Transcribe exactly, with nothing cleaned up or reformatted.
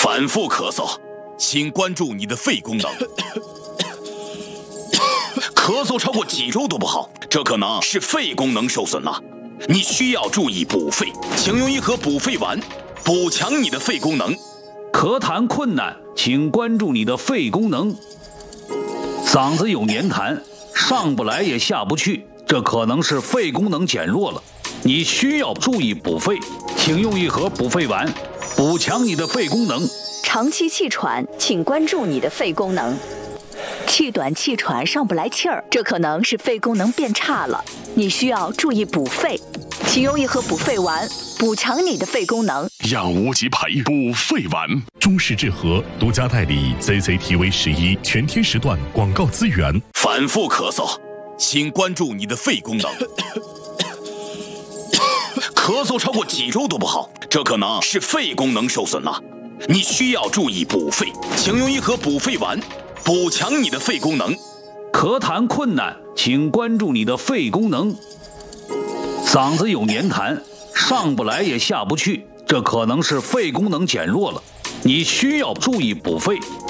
反复咳嗽，请关注你的肺功能。咳嗽超过几周都不好，这可能是肺功能受损了，你需要注意补肺，请用一盒补肺丸，补强你的肺功能。 咳痰困难，请关注你的肺功能。嗓子有黏痰，上不来也下不去，这可能是肺功能减弱了，你需要注意补肺，请用一盒补肺丸，补强你的肺功能。 长期气喘，请关注你的肺功能。气短气喘上不来气儿，这可能是肺功能变差了，你需要注意补肺，请用一盒补肺丸，补强你的肺功能。 养无极培补肺丸，中式治和独家代理 C C T V 十一全天时段广告资源。 反复咳嗽，请关注你的肺功能。咳嗽超过几周都不好，这可能是肺功能受损了，你需要注意补肺，请用一盒补肺丸，补强你的肺功能。 咳痰困难，请关注你的肺功能。嗓子有黏痰，上不来也下不去，这可能是肺功能减弱了，你需要注意补肺，